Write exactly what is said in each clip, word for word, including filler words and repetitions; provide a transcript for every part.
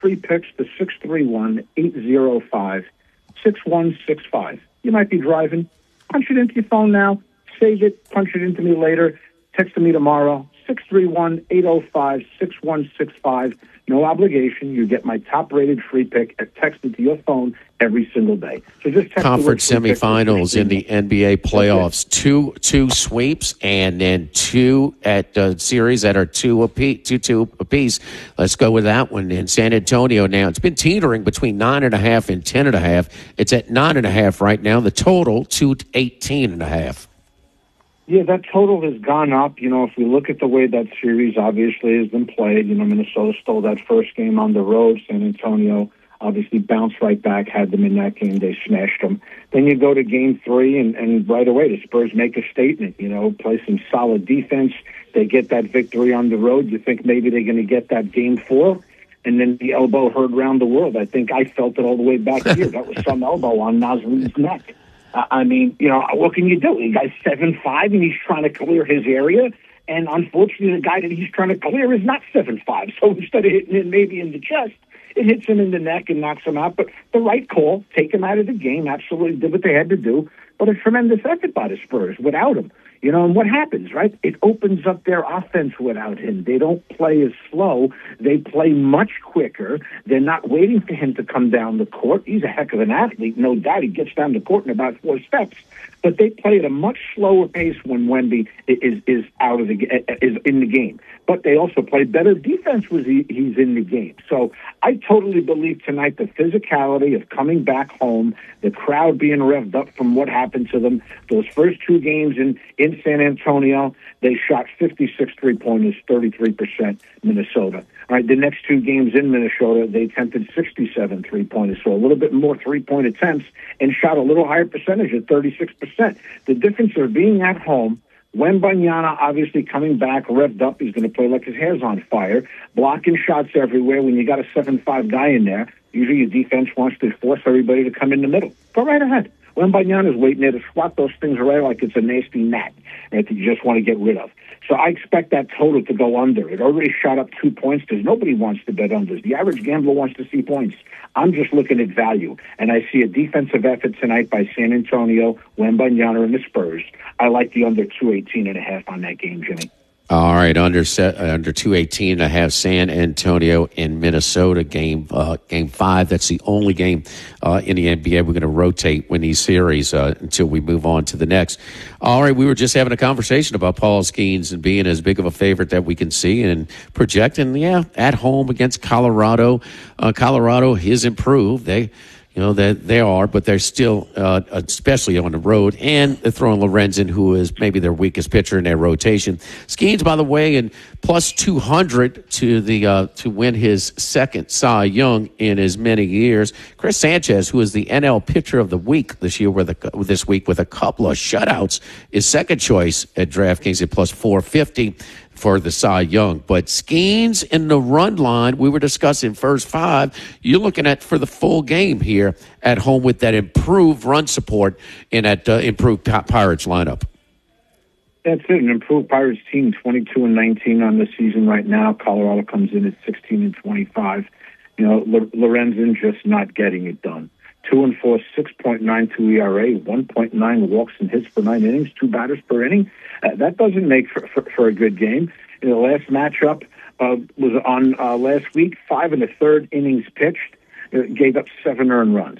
free picks to six three one, eight zero five, six one six five. You might be driving. Punch it into your phone now. Save it. Punch it into me later. Text me tomorrow. six three one, eight zero five, six one six five. No obligation. You get my top-rated free pick texted to your phone every single day. So just text Conference semifinals in the N B A playoffs. Two two sweeps and then two at uh, series that are two apiece, two two apiece. Let's go with that one. In San Antonio now, it's been teetering between nine and a half and ten and a half. It's at nine and a half right now. The total two eighteen and a half. Yeah, that total has gone up. You know, if we look at the way that series obviously has been played, you know, Minnesota stole that first game on the road. San Antonio obviously bounced right back, had them in that game. They smashed them. Then you go to game three, and, and right away the Spurs make a statement, you know, play some solid defense. They get that victory on the road. You think maybe they're going to get that game four, and then the elbow heard round the world. I think I felt it all the way back here. That was some elbow on Nasri's neck. Uh, I mean, you know, what can you do? The guy's seven five, and he's trying to clear his area. And unfortunately, the guy that he's trying to clear is not seven five. So instead of hitting him maybe in the chest, it hits him in the neck and knocks him out. But the right call, take him out of the game, absolutely did what they had to do. But a tremendous effort by the Spurs without him. You know, and what happens, right? It opens up their offense without him. They don't play as slow. They play much quicker. They're not waiting for him to come down the court. He's a heck of an athlete, no doubt. He gets down the court in about four steps. But they play at a much slower pace when Wemby is is out of the is in the game. But they also play better defense when he, he's in the game. So I totally believe tonight the physicality of coming back home, the crowd being revved up from what happened to them. Those first two games in, in San Antonio, they shot fifty-six three-pointers, thirty-three percent Minnesota. All right, the next two games in Minnesota, they attempted sixty-seven three-pointers, so a little bit more three-point attempts, and shot a little higher percentage at thirty-six percent. The difference of being at home, Wembanyama obviously coming back, revved up. He's going to play like his hair's on fire, blocking shots everywhere. When you got a seven five guy in there, usually your defense wants to force everybody to come in the middle. Go right ahead. Wembanyama is waiting there to swat those things away like it's a nasty gnat that you just want to get rid of. So I expect that total to go under. It already shot up two points because nobody wants to bet unders. The average gambler wants to see points. I'm just looking at value, and I see a defensive effort tonight by San Antonio, Wembanyama, and the Spurs. I like the under two eighteen and a half on that game, Jimmy. All right, under set, uh, under two eighteen and a half, San Antonio in Minnesota game uh, game five. That's the only game uh, in the N B A. We're going to rotate win these series uh, until we move on to the next. All right, we were just having a conversation about Paul Skeens and being as big of a favorite that we can see and projecting. Yeah, at home against Colorado. Uh, Colorado is improved. They. You know, that they, they are, but they're still, uh, especially on the road, and they're throwing Lorenzen, who is maybe their weakest pitcher in their rotation. Skeens, by the way, and plus two hundred to the uh, to win his second Cy Young in as many years. Chris Sanchez, who is the N L Pitcher of the Week this year, with a, this week with a couple of shutouts, is second choice at DraftKings at plus four fifty. For the Cy Young. But Skeens in the run line, we were discussing first five. You're looking at for the full game here at home with that improved run support in that uh, improved Pirates lineup. That's it. An improved Pirates team, twenty-two and nineteen on the season right now. Colorado comes in at sixteen and twenty-five. You know, Lorenzen just not getting it done. Two and four, six point nine two E R A, one point nine walks and hits per nine innings, two batters per inning. Uh, that doesn't make for, for, for a good game. In the last matchup uh, was on uh, last week, five and a third innings pitched, uh, gave up seven earned runs.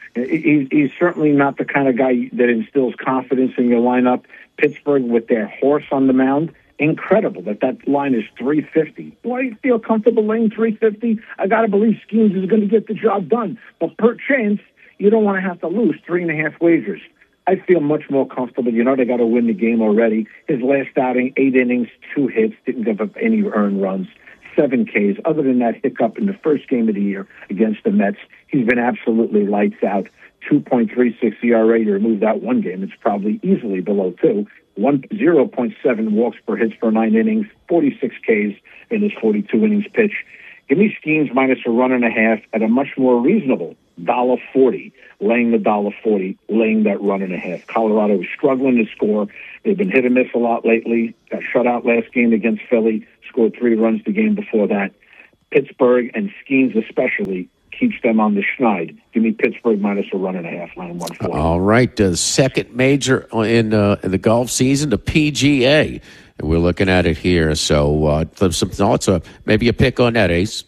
He, he's certainly not the kind of guy that instills confidence in your lineup. Pittsburgh with their horse on the mound, incredible that that line is three fifty. Do I feel comfortable laying three fifty? I got to believe Skeens is going to get the job done. But per chance, you don't want to have to lose three and a half wagers. I feel much more comfortable. You know they got to win the game already. His last outing, eight innings, two hits, didn't give up any earned runs, seven Ks. Other than that hiccup in the first game of the year against the Mets, he's been absolutely lights out. two point three six E R A. You remove that one game, it's probably easily below two. One zero point seven walks per hits per nine innings, forty-six Ks in his forty-two innings pitch. Give me Skeens minus a run and a half at a much more reasonable one dollar forty, laying the one dollar forty, laying that run and a half. Colorado is struggling to score. They've been hit and miss a lot lately. Got shut out last game against Philly, scored three runs the game before that. Pittsburgh and Skeens especially keeps them on the schneid. Give me Pittsburgh minus a run and a half, line one forty. All right, the second major in, uh, in the golf season, the P G A. And we're looking at it here. So uh, some thoughts, uh, maybe a pick on that, Ace?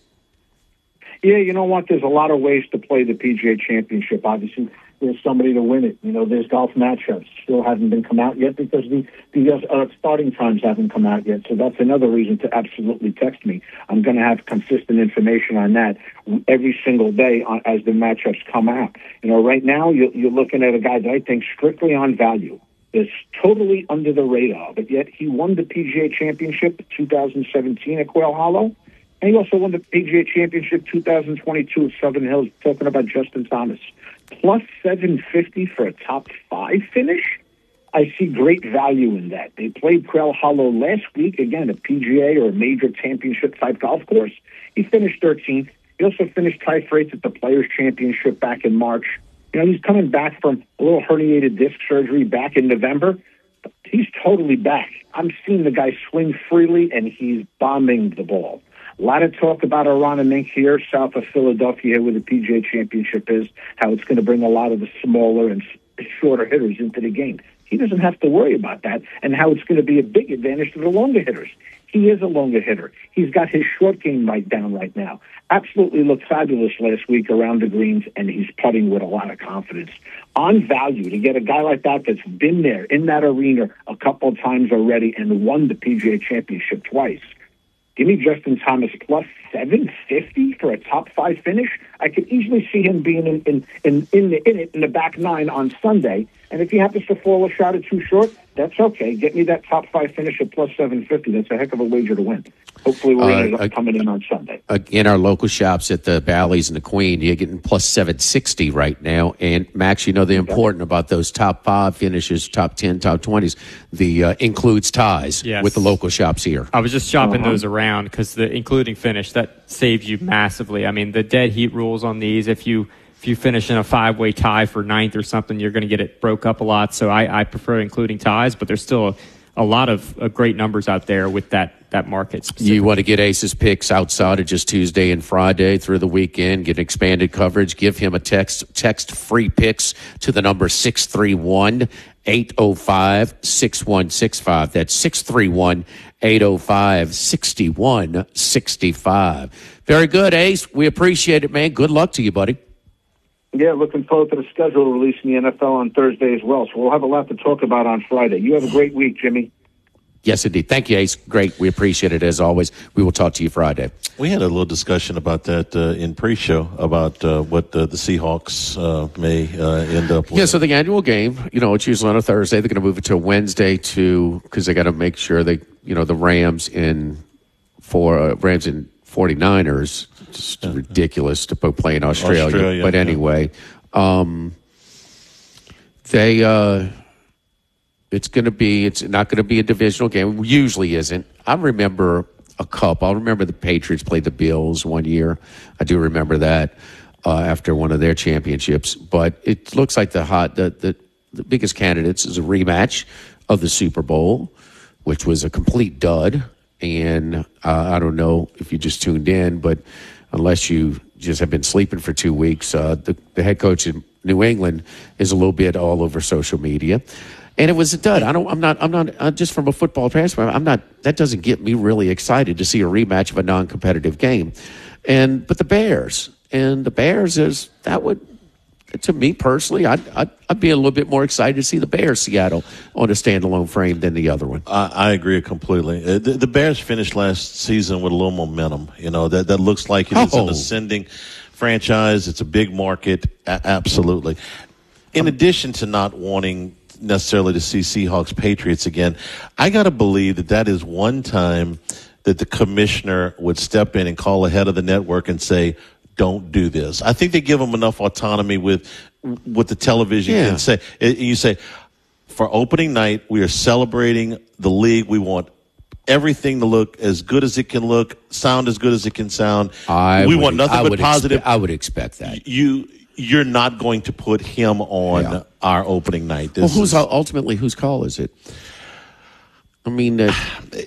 Yeah, you know what? There's a lot of ways to play the P G A Championship. Obviously, there's somebody to win it. You know, there's golf matchups still haven't been come out yet because the the uh, starting times haven't come out yet. So that's another reason to absolutely text me. I'm going to have consistent information on that every single day on, as the matchups come out. You know, right now you're, you're looking at a guy that I think strictly on value is totally under the radar, but yet he won the P G A Championship two thousand seventeen at Quail Hollow. And he also won the P G A Championship two thousand twenty-two at Southern Hills, talking about Justin Thomas. Plus seven fifty for a top five finish? I see great value in that. They played Quail Hollow last week, again, a P G A or a major championship-type golf course. He finished thirteenth. He also finished tie for eighth at the Players' Championship back in March. You know, he's coming back from a little herniated disc surgery back in November. He's totally back. I'm seeing the guy swing freely, and he's bombing the ball. A lot of talk about Aronimink here, south of Philadelphia, where the P G A Championship is, how it's going to bring a lot of the smaller and shorter hitters into the game. He doesn't have to worry about that, and how it's going to be a big advantage to the longer hitters. He is a longer hitter. He's got his short game right down right now. Absolutely looked fabulous last week around the greens, and he's putting with a lot of confidence. On value, to get a guy like that that's been there in that arena a couple of times already and won the P G A Championship twice, give me Justin Thomas plus seven fifty for a top five finish. I could easily see him being in in in in, the, in it in the back nine on Sunday. And if he happens to fall a shot or two short, that's okay. Get me that top five finish at plus seven fifty. That's a heck of a wager to win. Hopefully we're uh, uh, coming in on Sunday. In our local shops at the Bally's and the Queen, you're getting plus seven sixty right now. And, Max, you know the important about those top five finishes, top ten, top twenties, the uh, includes ties yes. with the local shops here. I was just shopping uh-huh. those around because the including finish, that saves you massively. I mean, the dead heat rules on these, if you if you finish in a five-way tie for ninth or something, you're going to get it broke up a lot. So I, I prefer including ties, but there's still a, a lot of uh, great numbers out there with that that market specifically. You want to get Ace's picks outside of just Tuesday and Friday through the weekend, get expanded coverage, give him a text, text free picks to the number six three one, eight oh five, six one six five. That's six three one, eight oh five, six one six five. Very good, Ace. We appreciate it, man. Good luck to you, buddy. Yeah, looking forward to the schedule releasing the N F L on Thursday as well. So we'll have a lot to talk about on Friday. You have a great week, Jimmy. Yes, indeed. Thank you, Ace. Great. We appreciate it as always. We will talk to you Friday. We had a little discussion about that uh, in pre-show about uh, what uh, the Seahawks uh, may uh, end up with. Yeah, so the annual game, you know, it's usually on a Thursday. They're going to move it to Wednesday to because they got to make sure they, you know, the Rams in for uh, Rams and forty-niners. Just uh, ridiculous to play in Australia. Australia but anyway, yeah. um, they. Uh, It's going to be, it's not going to be a divisional game. It usually isn't. I remember a couple. I remember the Patriots played the Bills one year. I do remember that uh, after one of their championships. But it looks like the hot, the, the, the biggest candidates is a rematch of the Super Bowl, which was a complete dud. And uh, I don't know if you just tuned in, but unless you just have been sleeping for two weeks, uh, the, the head coach in New England is a little bit all over social media. And it was a dud. I don't. I'm not. I'm not. Uh, just from a football perspective, I'm not. That doesn't get me really excited to see a rematch of a non-competitive game. And but the Bears and the Bears is that would, to me personally, I'd I'd, I'd be a little bit more excited to see the Bears Seattle on a standalone frame than the other one. I, I agree completely. Uh, the, the Bears finished last season with a little momentum. You know that that looks like it is oh. an ascending franchise. It's a big market. A- absolutely. In um, addition to not wanting necessarily to see Seahawks Patriots again, I got to believe that that is one time that the commissioner would step in and call ahead of the network and say, don't do this. I think they give them enough autonomy with what the television yeah. can say. You say, for opening night, we are celebrating the league. We want everything to look as good as it can look, sound as good as it can sound. I we would, want nothing I but positive. Expe- I would expect that. You... You're not going to put him on yeah. our opening night. This well, who's is, ultimately whose call is it? I mean, uh,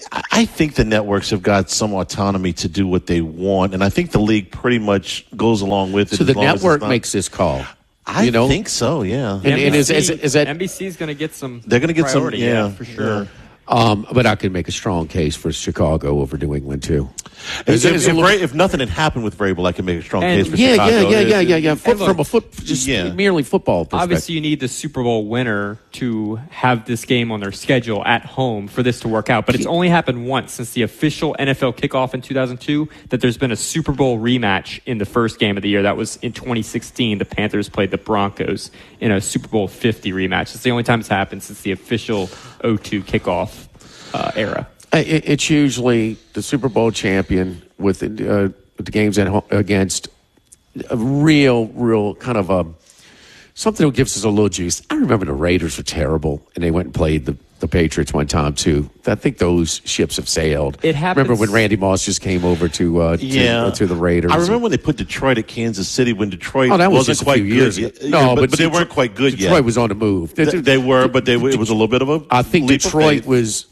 I think the networks have got some autonomy to do what they want, and I think the league pretty much goes along with it. So the network makes this call. I you know? think so, yeah. And, and is, is, is that N B C is going to get some? They're going to get priority, some, yeah, yeah, for sure. Yeah. Um, but I could make a strong case for Chicago over New England too. If, if, if, if nothing had happened with Vrabel, I could make a strong and case for yeah, Chicago. Yeah, yeah, yeah, yeah, yeah. Look, From a foot, just yeah. merely football perspective. Obviously, you need the Super Bowl winner to have this game on their schedule at home for this to work out. But it's only happened once since the official N F L kickoff in two thousand two that there's been a Super Bowl rematch in the first game of the year. That was in twenty sixteen. The Panthers played the Broncos in a Super Bowl fifty rematch. It's the only time it's happened since the official oh two kickoff uh, era. It, it's usually the Super Bowl champion with, uh, with the games at home against a real, real kind of a something that gives us a little juice. I remember the Raiders were terrible, and they went and played the, the Patriots one time too. I think those ships have sailed. It happens. Remember when Randy Moss just came over to uh, to, yeah. uh, to the Raiders? I remember when they put Detroit at Kansas City when Detroit oh, that was wasn't just a quite few years good. ago. No, but, but, but they Detroit, weren't quite good Detroit yet. Detroit was on the move. They, they were, but they it was a little bit of a. I think leap Detroit of faith. was.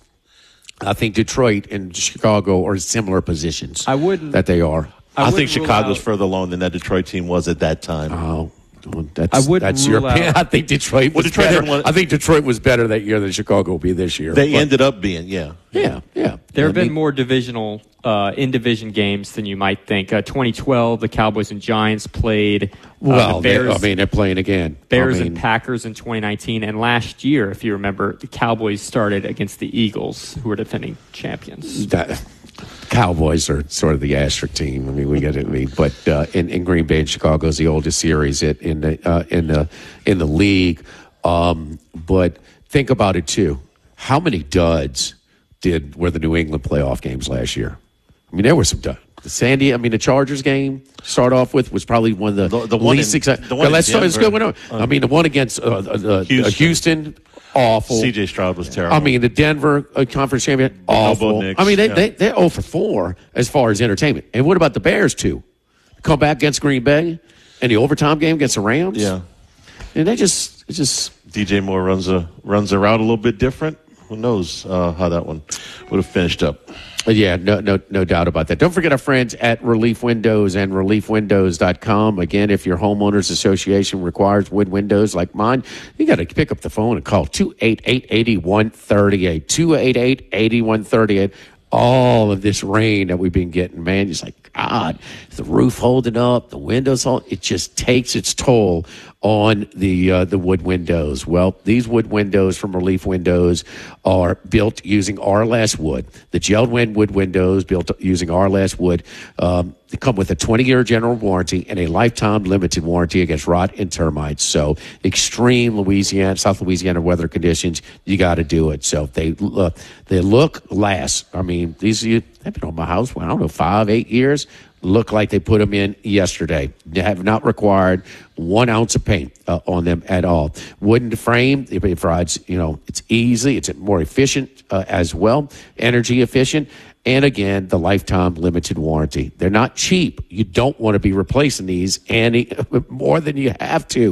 I think Detroit and Chicago are in similar positions. I wouldn't that they are. I, I think Chicago's out, further along than that Detroit team was at that time. Oh, that's, I wouldn't that's your rule opinion. out- I think Detroit was Well, Detroit better. had one- I think Detroit was better that year than Chicago will be this year. They But- ended up being, yeah. Yeah, yeah. There have I been mean, more divisional, uh, in-division games than you might think. Uh, twenty twelve, the Cowboys and Giants played. Uh, Well, the they- Bears, I mean, they're playing again. Bears I mean, and Packers in twenty nineteen. And last year, if you remember, the Cowboys started against the Eagles, who were defending champions. that, Cowboys are sort of the asterisk team. I mean, we get it. I mean, but uh, in, in Green Bay and Chicago is the oldest series in, in the uh, in the in the league. Um, but think about it too. How many duds did were the New England playoff games last year? I mean, there were some duds. The Sandy, I mean, the Chargers game start off with was probably one of the, The- the one least in- exciting. the one in let's start. Let's go. Denver. I mean, the one against uh, uh, Houston. uh, Houston, awful. C J Stroud was terrible. I mean, the Denver uh, conference champion, awful. Knicks, I mean, they, yeah. they, they're oh for four as far as entertainment. And what about the Bears, too? Come back against Green Bay and the overtime game against the Rams? yeah. And they just, it's just, D J Moore runs a runs a route a little bit different. Who knows uh, how that one would have finished up. uh, yeah, no, no, no doubt about that. Don't forget our friends at Relief Windows and relief windows dot com. Again, if your homeowners association requires wood windows like mine, you got to pick up the phone and call two eight eight, eight one three eight, two eight eight, eight one three eight. All of this rain that we've been getting, man, it's like, God, is the roof holding up, the windows all, it just takes its toll on the uh, the wood windows. Well, these wood windows from Relief Windows are built using R L S wood. The gelled wind wood windows built using R L S wood um, they come with a twenty-year general warranty and a lifetime limited warranty against rot and termites. So extreme Louisiana, South Louisiana weather conditions, you got to do it. So they look, they look, last. I mean, these they've been on my house for, I don't know, five, eight years. Look like they put them in yesterday. They have not required one ounce of paint uh, on them at all. Wooden frame, it provides, you know, it's easy, it's more efficient uh, as well, energy efficient, and again, the lifetime limited warranty. They're not cheap. You don't want to be replacing these any more than you have to.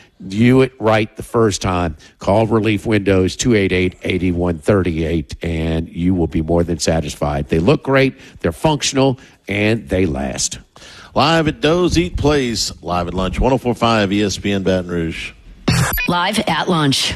Do it right the first time. Call Relief Windows, two eight eight, eight one three eight, and you will be more than satisfied. They look great, they're functional, and they last. Live at Doe's Eat Place, live at lunch, one oh four point five E S P N Baton Rouge. Live at lunch.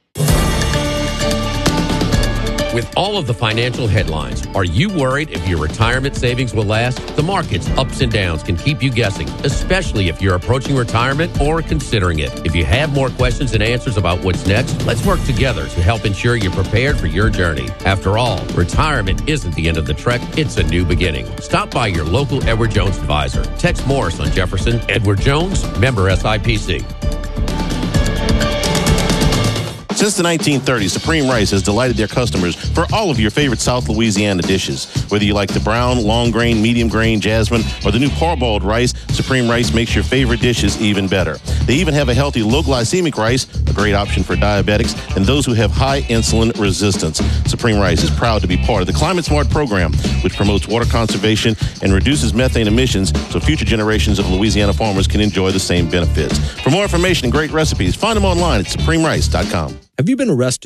With all of the financial headlines, are you worried if your retirement savings will last? The market's ups and downs can keep you guessing, especially if you're approaching retirement or considering it. If you have more questions and answers about what's next, let's work together to help ensure you're prepared for your journey. After all, retirement isn't the end of the trek, it's a new beginning. Stop by your local Edward Jones advisor. Text Morris on Jefferson. Edward Jones, member S I P C. Since the nineteen thirties, Supreme Rice has delighted their customers for all of your favorite South Louisiana dishes. Whether you like the brown, long grain, medium grain, jasmine, or the new parboiled rice, Supreme Rice makes your favorite dishes even better. They even have a healthy low glycemic rice, a great option for diabetics and those who have high insulin resistance. Supreme Rice is proud to be part of the Climate Smart program, which promotes water conservation and reduces methane emissions so future generations of Louisiana farmers can enjoy the same benefits. For more information and great recipes, find them online at supreme rice dot com. Have you been arrested?